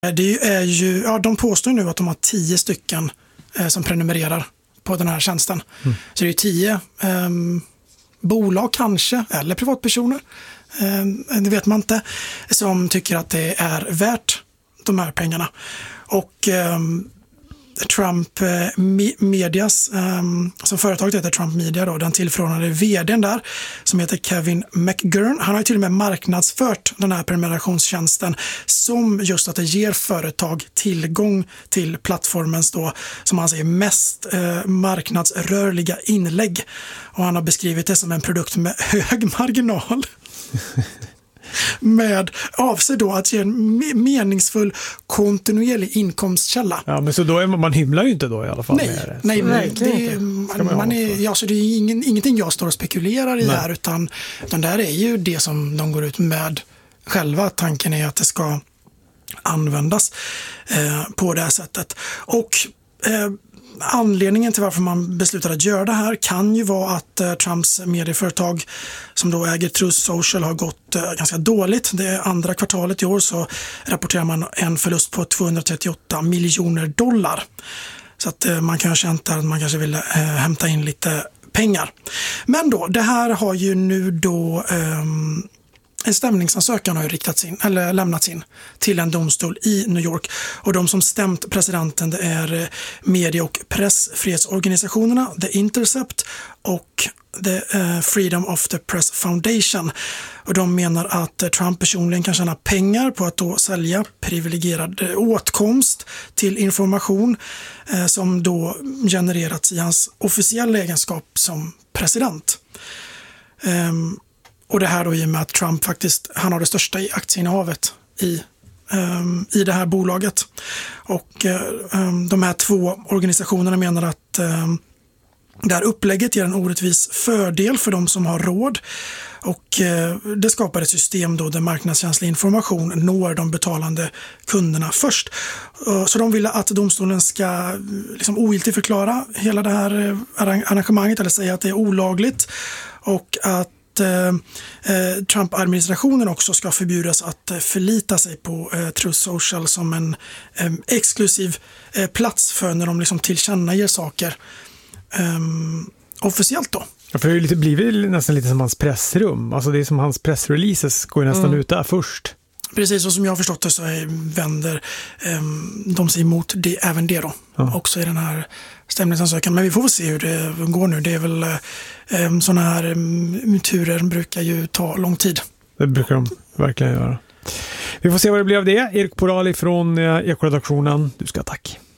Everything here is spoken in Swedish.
Det är ju, ja, de påstår nu att de har 10 stycken som prenumererar på den här tjänsten. Så det är 10 bolag kanske, eller privatpersoner, det vet man inte, som tycker att det är värt de här pengarna. Och Trump Medias, som företaget heter Trump Media då, den tillförordnade vdn där som heter Kevin McGurn, han har ju till och med marknadsfört den här prenumerationstjänsten som just att det ger företag tillgång till plattformens då, som han säger, mest marknadsrörliga inlägg, och han har beskrivit det som en produkt med hög marginal. Med avser då att ge en meningsfull kontinuerlig inkomstkälla. Ja, men så då är man hymlar ju inte då i alla fall. Nej, det är ingenting jag står och spekulerar i här, utan det här är ju det som de går ut med själva. Tanken är att det ska användas på det här sättet. Och anledningen till varför man beslutade att göra det här kan ju vara att Trumps medieföretag som då äger Truth Social har gått ganska dåligt. Det andra kvartalet i år så rapporterar man en förlust på $238 miljoner. Så att man kan ha känt att man kanske vill hämta in lite pengar. Men då, det här har ju nu då en stämningsansökan har ju lämnats in till en domstol i New York, och de som stämt presidenten, det är medie- och pressfrihetsorganisationerna The Intercept och The Freedom of the Press Foundation, och de menar att Trump personligen kan tjäna pengar på att då sälja privilegierad åtkomst till information som då genererats i hans officiella egenskap som president. Och det här då i och med att Trump faktiskt, han har det största aktieinnehavet i det här bolaget. Och de här 2 organisationerna menar att det här upplägget ger en orättvis fördel för de som har råd, och det skapar ett system då där marknadskänslig information når de betalande kunderna först. Så de vill att domstolen ska liksom ogiltigt förklara hela det här arrangemanget, eller säga att det är olagligt, och att Trump-administrationen också ska förbjudas att förlita sig på Truth Social som en exklusiv plats för när de liksom tillkännager saker officiellt då. Ja, för det blir nästan lite som hans pressrum. Alltså det är som hans pressreleases går nästan ut där först. Precis, och som jag har förstått det så vänder de sig emot det, även det då. Också i den här stämningsansökan. Men vi får väl se hur det går nu. Det är väl sådana här turer brukar ju ta lång tid. Det brukar de verkligen göra. Vi får se vad det blir av det. Erik Porali från Ekoredaktionen. Du ska tack.